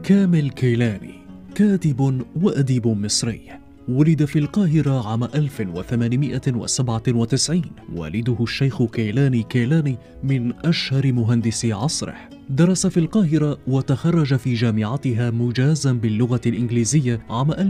كامل كيلاني كاتب وأديب مصري، ولد في القاهرة عام 1897. والده الشيخ كيلاني من أشهر مهندسي عصره. درس في القاهرة وتخرج في جامعتها مجازا باللغة الإنجليزية عام